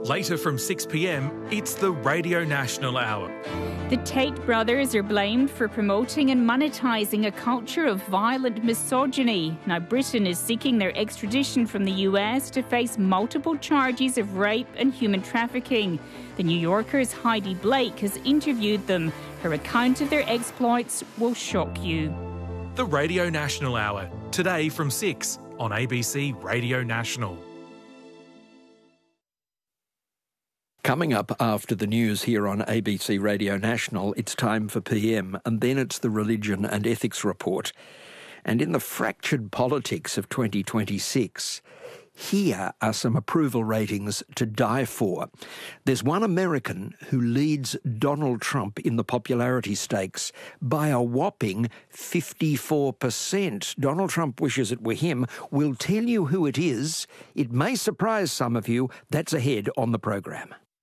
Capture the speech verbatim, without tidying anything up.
Later from six p m, it's the Radio National Hour. The Tate brothers are blamed for promoting and monetising a culture of violent misogyny. Now, Britain is seeking their extradition from the U S to face multiple charges of rape and human trafficking. The New Yorker's Heidi Blake has interviewed them. Her account of their exploits will shock you. The Radio National Hour, today from six on A B C Radio National. Coming up after the news here on A B C Radio National, it's time for P M, and then it's the Religion and Ethics Report. And in the fractured politics of twenty twenty-six, here are some approval ratings to die for. There's one American who leads Donald Trump in the popularity stakes by a whopping fifty-four percent. Donald Trump wishes it were him. We'll tell you who it is. It may surprise some of you. That's ahead on the program.